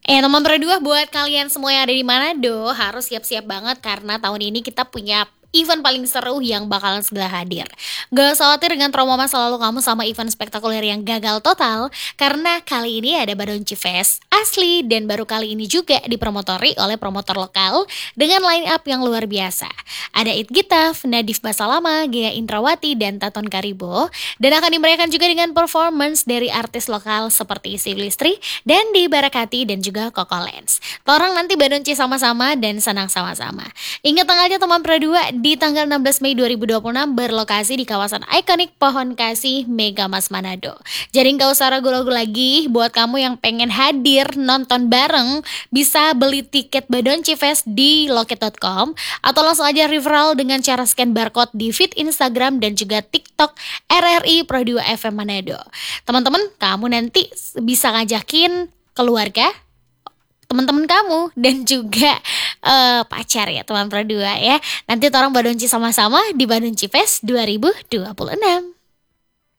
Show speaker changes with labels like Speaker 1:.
Speaker 1: Teman berdua buat kalian semua yang ada di Manado harus siap-siap banget karena tahun ini kita punya event paling seru yang bakalan segera hadir. Gak usah khawatir dengan trauma masa lalu kamu sama event spektakuler yang gagal total, karena kali ini ada Badonci Fest asli dan baru kali ini juga dipromotori oleh promotor lokal dengan line up yang luar biasa. Ada It Gitaf, Nadif Basalama, Gea Indrawati, dan Taton Karibo, dan akan dimeriahkan juga dengan performance dari artis lokal seperti Isi Listri, Dandi Barakati, dan juga Koko Lens. Torang nanti Badonci sama-sama dan senang sama-sama. Ingat tanggalnya teman berdua di tanggal 16 Mei 2026 berlokasi di kawasan ikonik Pohon Kasih Mega Mas Manado. Jadi nggak usah ragu-ragu lagi, buat kamu yang pengen hadir nonton bareng bisa beli tiket Badonci Fest di loket.com atau langsung aja referral dengan cara scan barcode di feed Instagram dan juga TikTok RRI Pro 2 FM Manado. Teman-teman, kamu nanti bisa ngajakin keluarga, teman-teman kamu, dan juga pacar ya teman berdua ya. Nanti orang Badonci sama-sama di Badonci Fest 2026.